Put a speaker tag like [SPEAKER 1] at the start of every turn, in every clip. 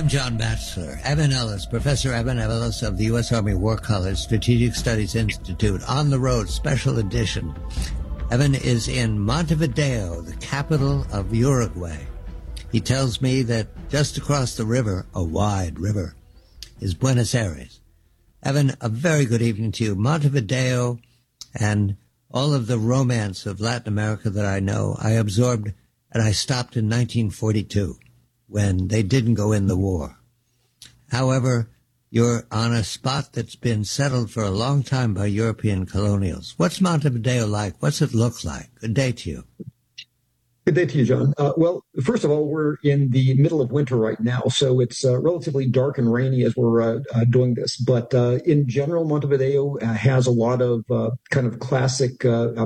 [SPEAKER 1] I'm John Batchelor. Evan Ellis, Professor Evan Ellis of the U.S. Army War College Strategic Studies Institute, On the Road, Special Edition. Evan is in Montevideo, the capital of Uruguay. He tells me that just across the river, a wide river, is Buenos Aires. Evan, a very good evening to you. Montevideo and all of the romance of Latin America that I know, I absorbed, and I stopped in 1942 when they didn't go in the war. However, you're on a spot that's been settled for a long time by European colonials. What's Montevideo like? What's it look like? Good day to you.
[SPEAKER 2] Good day to you, John. Well, first of all, we're in the middle of winter right now, so it's relatively dark and rainy as we're doing this. But in general, Montevideo has a lot of kind of classic,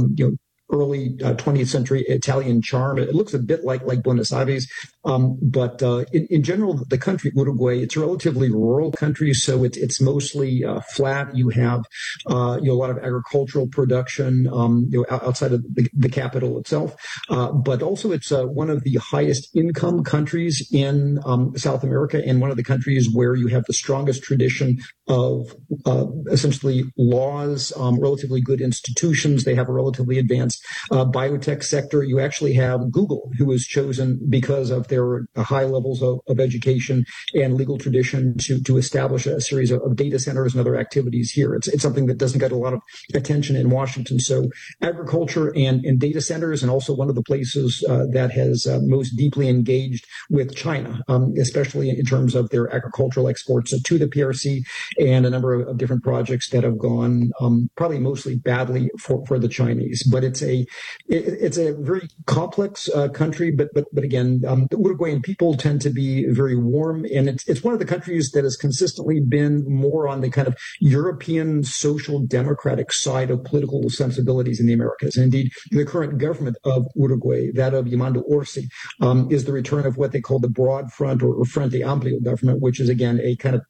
[SPEAKER 2] early 20th century Italian charm. It looks a bit like Buenos Aires, but in general, the country Uruguay, it's a relatively rural country, so it's mostly flat. You have a lot of agricultural production outside of the capital itself, but also it's one of the highest income countries in South America, and one of the countries where you have the strongest tradition of essentially laws, relatively good institutions. They have a relatively advanced biotech sector. You actually have Google, who was chosen because of their high levels of education and legal tradition to establish a series of data centers and other activities here. It's something that doesn't get a lot of attention in Washington. So agriculture and data centers, and also one of the places that has most deeply engaged with China, especially in terms of their agricultural exports to the PRC, and a number of different projects that have gone probably mostly badly for the Chinese. But it's a very complex country, but again, the Uruguayan people tend to be very warm, and it's one of the countries that has consistently been more on the kind of European social democratic side of political sensibilities in the Americas. And indeed, the current government of Uruguay, that of Yamando Orsi, is the return of what they call the Broad Front or Frente Amplio government, which is again a kind of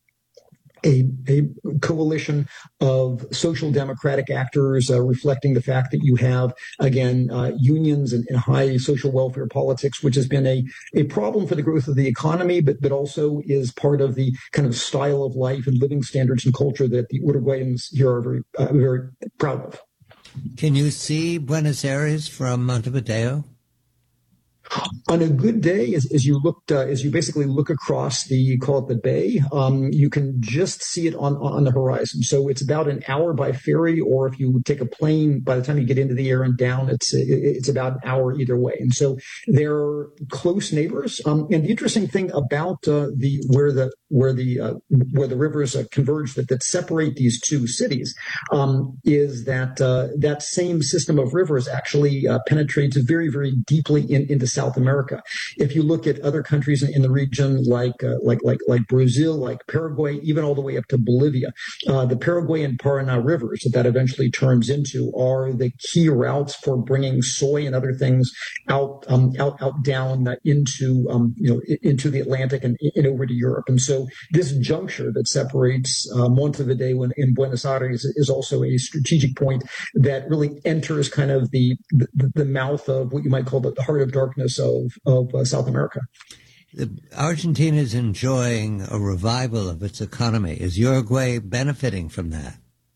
[SPEAKER 2] a coalition of social democratic actors reflecting the fact that you have, again, unions and high social welfare politics, which has been a problem for the growth of the economy, but also is part of the kind of style of life and living standards and culture that the Uruguayans here are very, very proud of.
[SPEAKER 1] Can you see Buenos Aires from Montevideo?
[SPEAKER 2] On a good day, as you basically look across call it the bay, you can just see it on the horizon. So it's about an hour by ferry, or if you take a plane, by the time you get into the air and down, it's about an hour either way. And so they're close neighbors. And the interesting thing about where the rivers converge that separate these two cities is that that same system of rivers actually penetrates very, very deeply into South America. If you look at other countries in the region, like Brazil, like Paraguay, even all the way up to Bolivia, the Paraguay and Paraná rivers that eventually turns into are the key routes for bringing soy and other things out down into the Atlantic and over to Europe. And so this juncture that separates Montevideo and Buenos Aires is also a strategic point that really enters kind of the mouth of what you might call the heart of darkness of South America.
[SPEAKER 1] Argentina is enjoying a revival of its economy. Is Uruguay benefiting from that?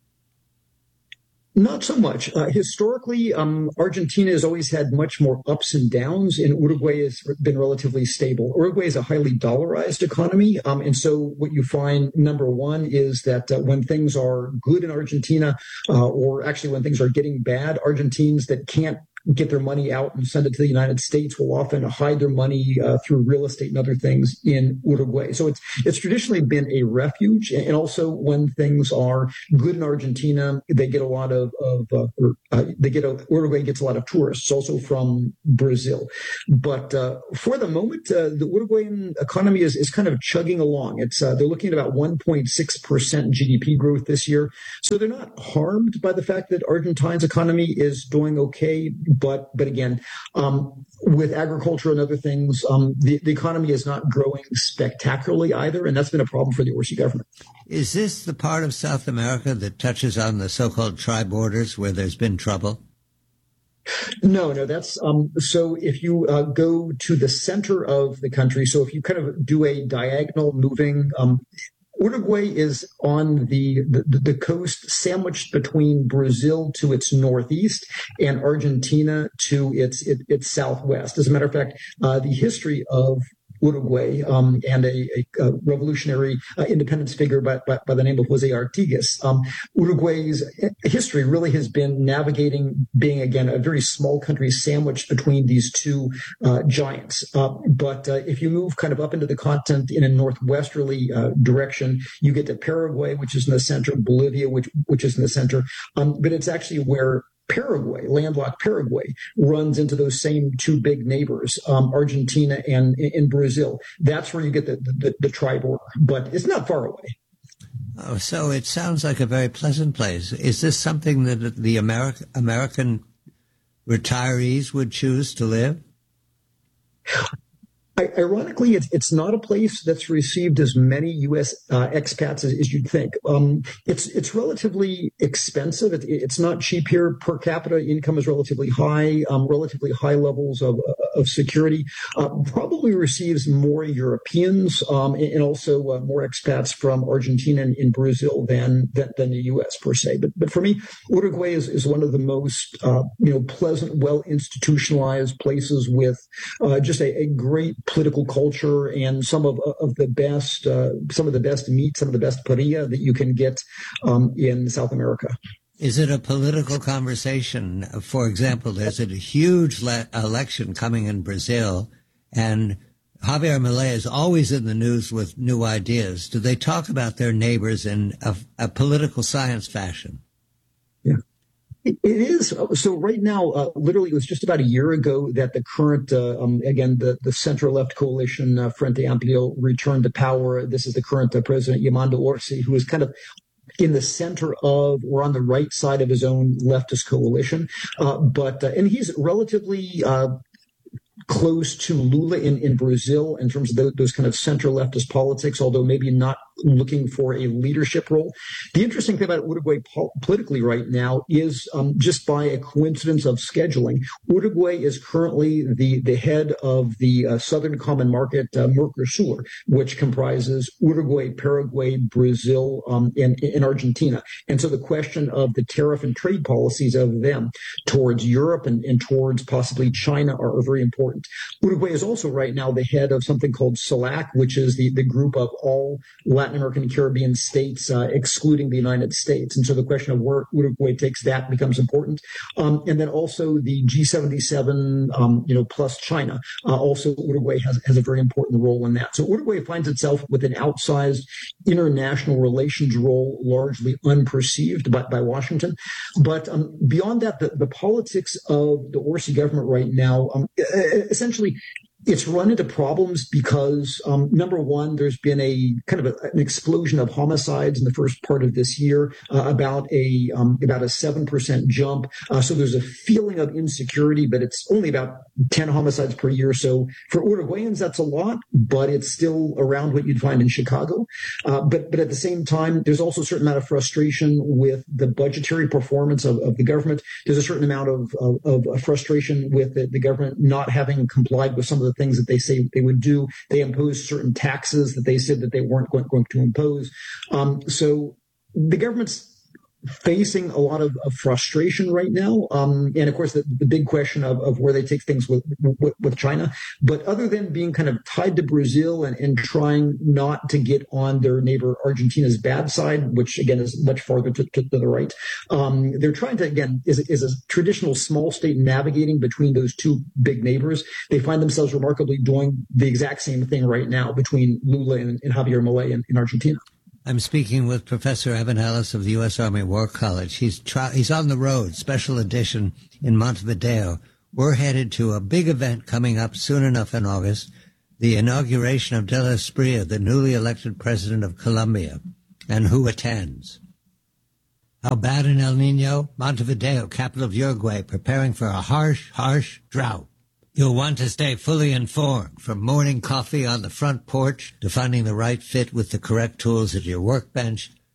[SPEAKER 2] Not so much. Historically, Argentina has always had much more ups and downs, and Uruguay has been relatively stable. Uruguay is a highly dollarized economy, and so what you find, number one, is that when things are good in Argentina, or actually when things are getting bad, Argentines that can't get their money out and send it to the United States will often hide their money through real estate and other things in Uruguay. So it's traditionally been a refuge. And also when things are good in Argentina, they get a lot Uruguay gets a lot of tourists also from Brazil. But for the moment, the Uruguayan economy is kind of chugging along. They're looking at about 1.6% GDP growth this year. So they're not harmed by the fact that Argentine's economy is doing okay. But again, with agriculture and other things, the economy is not growing spectacularly either, and that's been a problem for the Orsi government.
[SPEAKER 1] Is this the part of South America that touches on the so-called tri-borders where there's been trouble?
[SPEAKER 2] No. That's so. If you go to the center of the country, so if you kind of do a diagonal moving, Uruguay is on the coast, sandwiched between Brazil to its northeast and Argentina to its southwest. As a matter of fact, the history of Uruguay and a revolutionary independence figure by the name of Jose Artigas. Uruguay's history really has been navigating being, again, a very small country sandwiched between these two giants. But if you move kind of up into the continent in a northwesterly direction, you get to Paraguay, which is in the center, Bolivia, which is in the center. But it's actually where Paraguay, landlocked Paraguay, runs into those same two big neighbors, Argentina and in Brazil. That's where you get the tri-border, but it's not far away.
[SPEAKER 1] Oh, so it sounds like a very pleasant place. Is this something that the American retirees would choose to live?
[SPEAKER 2] Ironically, it's not a place that's received as many U.S. expats as you'd think. It's relatively expensive. It's not cheap here. Per capita income is relatively high. Relatively high levels of security. Probably receives more Europeans and also more expats from Argentina and Brazil than the U.S. per se. But for me, Uruguay is one of the most pleasant, well institutionalized places with just a great political culture and some of the best meat, some of the best parrilla that you can get in South America.
[SPEAKER 1] Is it a political conversation? For example, there's a huge election coming in Brazil, and Javier Milei is always in the news with new ideas. Do they talk about their neighbors in a political science fashion?
[SPEAKER 2] Yeah. It is. So right now, literally, it was just about a year ago that the current, again, the center-left coalition, Frente Amplio, returned to power. This is the current president, Yamanda Orsi, who is kind of in the center of or on the right side of his own leftist coalition. And he's relatively close to Lula in Brazil in terms of those kind of center-leftist politics, although maybe not looking for a leadership role. The interesting thing about Uruguay politically right now is just by a coincidence of scheduling, Uruguay is currently the head of the Southern Common Market, Mercosur, which comprises Uruguay, Paraguay, Brazil, and Argentina. And so the question of the tariff and trade policies of them towards Europe and towards possibly China are very important. Uruguay is also right now the head of something called CELAC, which is the group of all Latin American and Caribbean states, excluding the United States. And so the question of where Uruguay takes that becomes important. And then also the G77, plus China. Also, Uruguay has a very important role in that. So Uruguay finds itself with an outsized international relations role, largely unperceived by Washington. But beyond that, the politics of the Orsi government right now, essentially, it's run into problems because, number one, there's been a kind of an explosion of homicides in the first part of this year, about a 7% jump. So there's a feeling of insecurity, but it's only about 10 homicides per year. So for Uruguayans, that's a lot, but it's still around what you'd find in Chicago. But at the same time, there's also a certain amount of frustration with the budgetary performance of the government. There's a certain amount of frustration with the government not having complied with some of the things that they say they would do. They imposed certain taxes that they said that they weren't going to impose. So the government's facing a lot of frustration right now. And of course, the big question of where they take things with China. But other than being kind of tied to Brazil and trying not to get on their neighbor Argentina's bad side, which again is much farther to the right, they're trying to, again, is a traditional small state navigating between those two big neighbors. They find themselves remarkably doing the exact same thing right now between Lula and Javier Milei in Argentina.
[SPEAKER 1] I'm speaking with Professor Evan Ellis of the U.S. Army War College. He's on the road, special edition in Montevideo. We're headed to a big event coming up soon enough in August, the inauguration of De la Espriella, the newly elected president of Colombia. And who attends? How bad in El Nino? Montevideo, capital of Uruguay, preparing for a harsh drought. You'll want to stay fully informed, from morning coffee on the front porch to finding the right fit with the correct tools at your workbench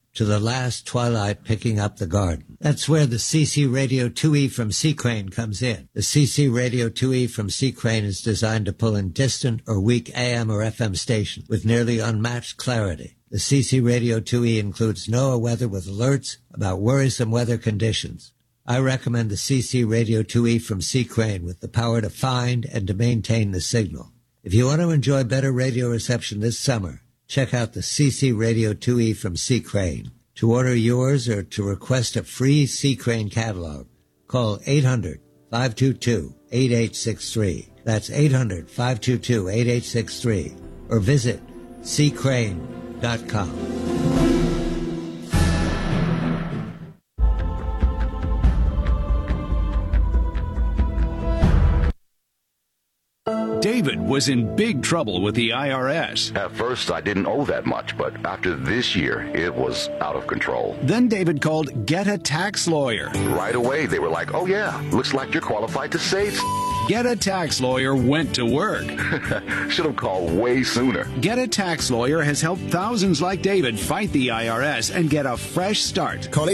[SPEAKER 1] to the last twilight picking up the garden. That's where the CC Radio 2E from C. Crane comes in. The CC Radio 2E from C. Crane is designed to pull in distant or weak AM or FM stations with nearly unmatched clarity. The CC Radio 2E includes NOAA weather with alerts about worrisome weather conditions. I recommend the CC Radio 2E from C. Crane with the power to find and to maintain the signal. If you want to enjoy better radio reception this summer, check out the CC Radio 2E from C. Crane. To order yours or to request a free C. Crane catalog, call 800-522-8863. That's 800-522-8863. Or visit ccrane.com.
[SPEAKER 3] David was in big trouble with the IRS.
[SPEAKER 4] At first, I didn't owe that much, but after this year, it was out of control.
[SPEAKER 3] Then David called Get a Tax Lawyer.
[SPEAKER 4] Right away, they were like, oh yeah, looks like you're qualified to save.
[SPEAKER 3] Get a Tax Lawyer went to work.
[SPEAKER 4] Should have called way sooner.
[SPEAKER 3] Get a Tax Lawyer has helped thousands like David fight the IRS and get a fresh start.
[SPEAKER 5] Call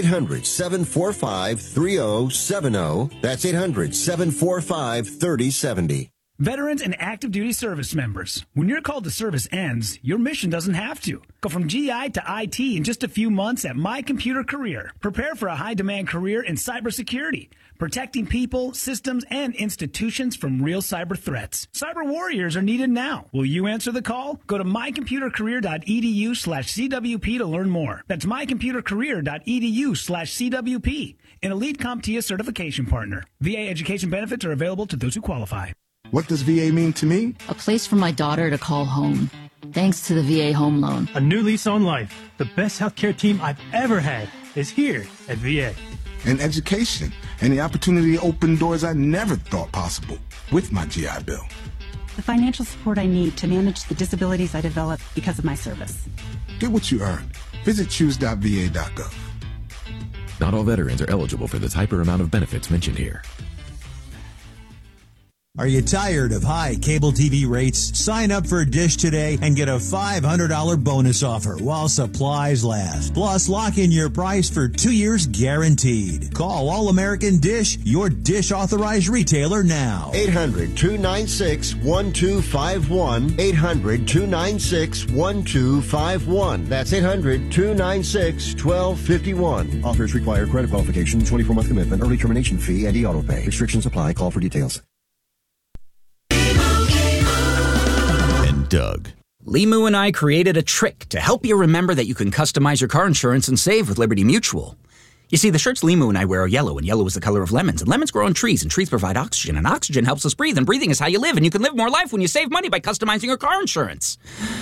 [SPEAKER 5] 800-745-3070. That's 800-745-3070.
[SPEAKER 6] Veterans and active duty service members, when your call to service ends, your mission doesn't have to. Go from GI to IT in just a few months at My Computer Career. Prepare for a high-demand career in cybersecurity, protecting people, systems, and institutions from real cyber threats. Cyber warriors are needed now. Will you answer the call? Go to mycomputercareer.edu/CWP to learn more. That's mycomputercareer.edu/CWP, an elite CompTIA certification partner. VA education benefits are available to those who qualify.
[SPEAKER 7] What does VA mean to me?
[SPEAKER 8] A place for my daughter to call home, thanks to the VA Home Loan.
[SPEAKER 9] A new lease on life. The best healthcare team I've ever had is here at VA.
[SPEAKER 7] And education, and the opportunity to open doors I never thought possible with my GI Bill.
[SPEAKER 10] The financial support I need to manage the disabilities I developed because of my service.
[SPEAKER 7] Get what you earned. Visit choose.va.gov.
[SPEAKER 11] Not all veterans are eligible for the type or amount of benefits mentioned here.
[SPEAKER 12] Are you tired of high cable TV rates? Sign up for Dish today and get a $500 bonus offer while supplies last. Plus, lock in your price for 2 years guaranteed. Call All American Dish, your Dish authorized retailer now.
[SPEAKER 5] 800-296-1251. 800-296-1251. That's 800-296-1251. Offers require credit qualification, 24-month commitment, early termination fee, and e-auto pay. Restrictions apply. Call for details.
[SPEAKER 11] Doug.
[SPEAKER 13] Limu and I created a trick to help you remember that you can customize your car insurance and save with Liberty Mutual. You see, the shirts Limu and I wear are yellow, and yellow is the color of lemons, and lemons grow on trees, and trees provide oxygen, and oxygen helps us breathe, and breathing is how you live, and you can live more life when you save money by customizing your car insurance.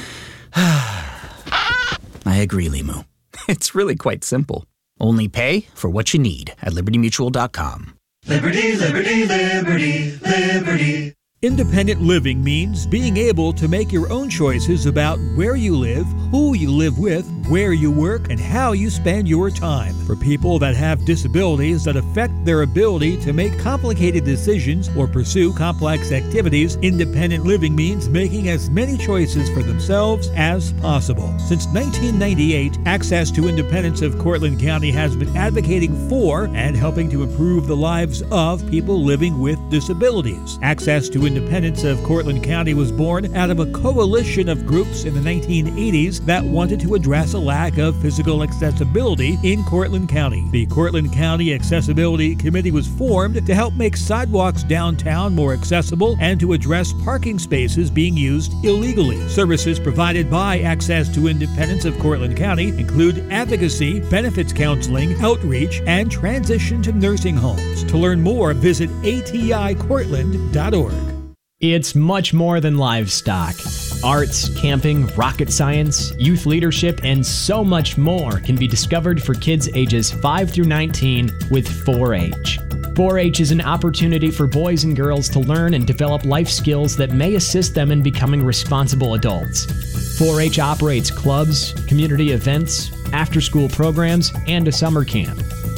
[SPEAKER 13] I agree, Limu. It's really quite simple. Only pay for what you need at LibertyMutual.com.
[SPEAKER 14] Liberty, liberty, liberty, liberty.
[SPEAKER 15] Independent living means being able to make your own choices about where you live, who you live with, where you work, and how you spend your time. For people that have disabilities that affect their ability to make complicated decisions or pursue complex activities, independent living means making as many choices for themselves as possible. Since 1998, Access to Independence of Cortland County has been advocating for and helping to improve the lives of people living with disabilities. Access to Independence of Cortland County was born out of a coalition of groups in the 1980s that wanted to address a lack of physical accessibility in Cortland County. The Cortland County Accessibility Committee was formed to help make sidewalks downtown more accessible and to address parking spaces being used illegally. Services provided by Access to Independence of Cortland County include advocacy, benefits counseling, outreach, and transition to nursing homes. To learn more, visit aticortland.org.
[SPEAKER 16] It's much more than livestock. Arts, camping, rocket science, youth leadership, and so much more can be discovered for kids ages 5 through 19 with 4-H. 4-H is an opportunity for boys and girls to learn and develop life skills that may assist them in becoming responsible adults. 4-H operates clubs, community events, after-school programs, and a summer camp.